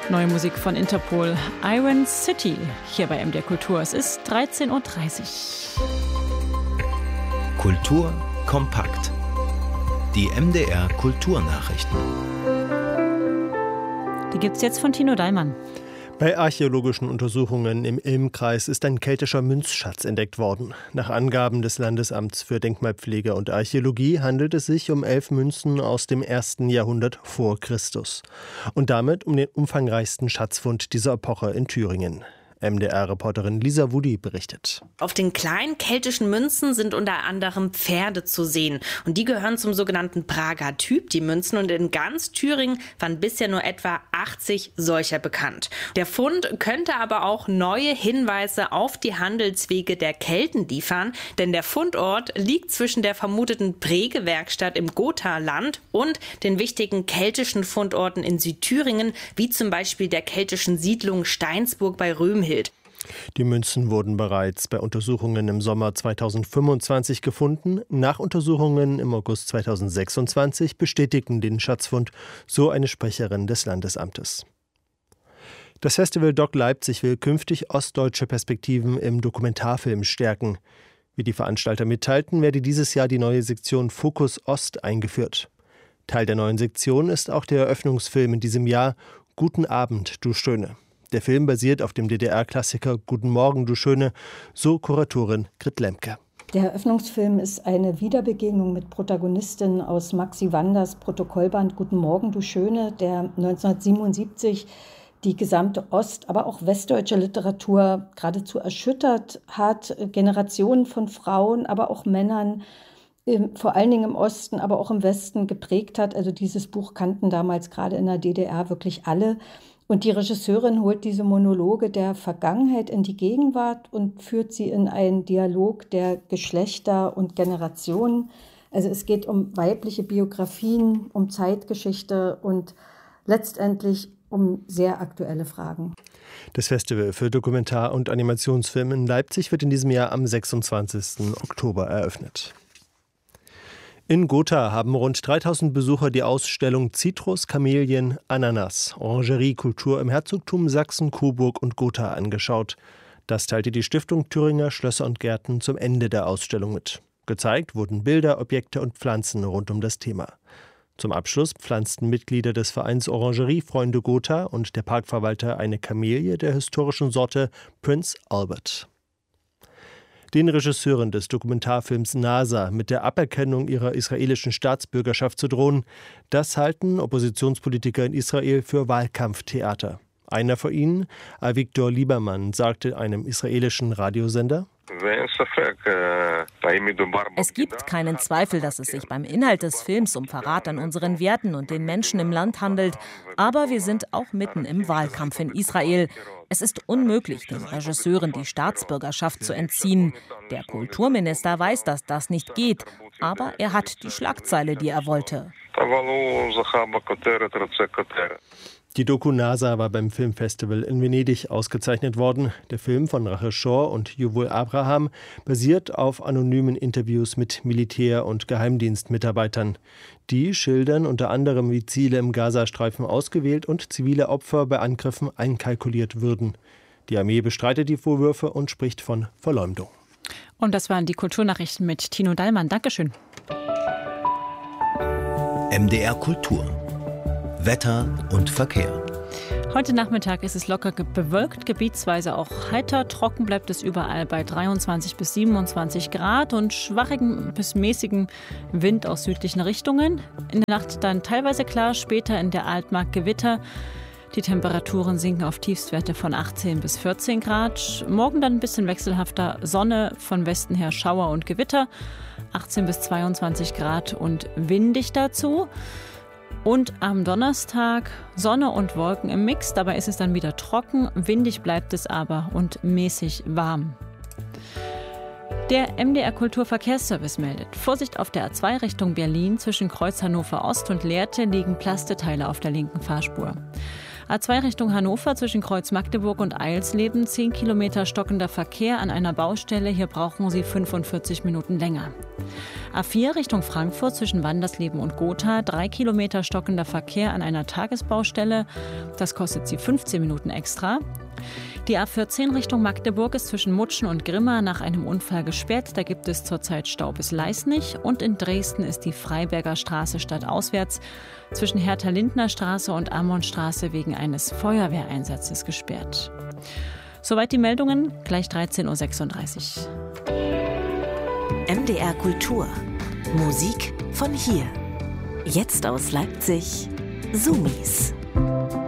Neue Musik von Interpol, Iron City, hier bei MDR Kultur. Es ist 13.30 Uhr. Kultur kompakt. Die MDR Kulturnachrichten. Die gibt's jetzt von Tino Dallmann. Bei archäologischen Untersuchungen im Ilm-Kreis ist ein keltischer Münzschatz entdeckt worden. Nach Angaben des Landesamts für Denkmalpflege und Archäologie handelt es sich um 11 Münzen aus dem 1. Jahrhundert vor Christus. Und damit um den umfangreichsten Schatzfund dieser Epoche in Thüringen. MDR-Reporterin Lisa Wudi berichtet. Auf den kleinen keltischen Münzen sind unter anderem Pferde zu sehen. Und die gehören zum sogenannten Prager Typ, die Münzen. Und in ganz Thüringen waren bisher nur etwa 80 solcher bekannt. Der Fund könnte aber auch neue Hinweise auf die Handelswege der Kelten liefern. Denn der Fundort liegt zwischen der vermuteten Prägewerkstatt im Gotha-Land und den wichtigen keltischen Fundorten in Südthüringen, wie zum Beispiel der keltischen Siedlung Steinsburg bei Römhild. Die Münzen wurden bereits bei Untersuchungen im Sommer 2025 gefunden. Nach Untersuchungen im August 2026 bestätigten den Schatzfund, so eine Sprecherin des Landesamtes. Das Festival Doc Leipzig will künftig ostdeutsche Perspektiven im Dokumentarfilm stärken. Wie die Veranstalter mitteilten, werde dieses Jahr die neue Sektion Fokus Ost eingeführt. Teil der neuen Sektion ist auch der Eröffnungsfilm in diesem Jahr Guten Abend, du Schöne. Der Film basiert auf dem DDR-Klassiker Guten Morgen, du Schöne, so Kuratorin Grit Lemke. Der Eröffnungsfilm ist eine Wiederbegegnung mit Protagonistinnen aus Maxi Wanders Protokollband Guten Morgen, du Schöne, der 1977 die gesamte ost-, aber auch westdeutsche Literatur geradezu erschüttert hat. Generationen von Frauen, aber auch Männern, vor allen Dingen im Osten, aber auch im Westen geprägt hat. Also dieses Buch kannten damals gerade in der DDR wirklich alle. Und die Regisseurin holt diese Monologe der Vergangenheit in die Gegenwart und führt sie in einen Dialog der Geschlechter und Generationen. Also es geht um weibliche Biografien, um Zeitgeschichte und letztendlich um sehr aktuelle Fragen. Das Festival für Dokumentar- und Animationsfilm in Leipzig wird in diesem Jahr am 26. Oktober eröffnet. In Gotha haben rund 3000 Besucher die Ausstellung Zitrus, Kamelien, Ananas, Orangeriekultur im Herzogtum Sachsen, Coburg und Gotha angeschaut. Das teilte die Stiftung Thüringer Schlösser und Gärten zum Ende der Ausstellung mit. Gezeigt wurden Bilder, Objekte und Pflanzen rund um das Thema. Zum Abschluss pflanzten Mitglieder des Vereins Orangeriefreunde Gotha und der Parkverwalter eine Kamelie der historischen Sorte Prince Albert. Den Regisseuren des Dokumentarfilms NASA mit der Aberkennung ihrer israelischen Staatsbürgerschaft zu drohen, das halten Oppositionspolitiker in Israel für Wahlkampftheater. Einer von ihnen, Avigdor Lieberman, sagte einem israelischen Radiosender: Es gibt keinen Zweifel, dass es sich beim Inhalt des Films um Verrat an unseren Werten und den Menschen im Land handelt. Aber wir sind auch mitten im Wahlkampf in Israel. Es ist unmöglich, den Regisseuren die Staatsbürgerschaft zu entziehen. Der Kulturminister weiß, dass das nicht geht. Aber er hat die Schlagzeile, die er wollte. Die Doku NASA war beim Filmfestival in Venedig ausgezeichnet worden. Der Film von Rachel Shore und Yuval Abraham basiert auf anonymen Interviews mit Militär- und Geheimdienstmitarbeitern. Die schildern unter anderem, wie Ziele im Gazastreifen ausgewählt und zivile Opfer bei Angriffen einkalkuliert würden. Die Armee bestreitet die Vorwürfe und spricht von Verleumdung. Und das waren die Kulturnachrichten mit Tino Dallmann. Dankeschön. MDR Kultur. Wetter und Verkehr. Heute Nachmittag ist es locker bewölkt, gebietsweise auch heiter. Trocken bleibt es überall bei 23 bis 27 Grad und schwachigen bis mäßigen Wind aus südlichen Richtungen. In der Nacht dann teilweise klar, später in der Altmark Gewitter. Die Temperaturen sinken auf Tiefstwerte von 18 bis 14 Grad. Morgen dann ein bisschen wechselhafter, Sonne, von Westen her Schauer und Gewitter. 18 bis 22 Grad und windig dazu. Und am Donnerstag Sonne und Wolken im Mix. Dabei ist es dann wieder trocken, windig bleibt es aber und mäßig warm. Der MDR Kulturverkehrsservice meldet: Vorsicht auf der A2 Richtung Berlin. Zwischen Kreuz Hannover Ost und Lehrte liegen Plasteteile auf der linken Fahrspur. A2 Richtung Hannover zwischen Kreuz Magdeburg und Eilsleben, 10 Kilometer stockender Verkehr an einer Baustelle. Hier brauchen Sie 45 Minuten länger. A4 Richtung Frankfurt zwischen Wandersleben und Gotha, 3 Kilometer stockender Verkehr an einer Tagesbaustelle. Das kostet Sie 15 Minuten extra. Die A14 Richtung Magdeburg ist zwischen Mutschen und Grimma nach einem Unfall gesperrt. Da gibt es zurzeit Stau bis Leisnig. Und in Dresden ist die Freiberger Straße stadtauswärts zwischen Hertha-Lindner Straße und Ammonstraße wegen eines Feuerwehreinsatzes gesperrt. Soweit die Meldungen, gleich 13.36 Uhr. MDR Kultur. Musik von hier. Jetzt aus Leipzig. Sumis.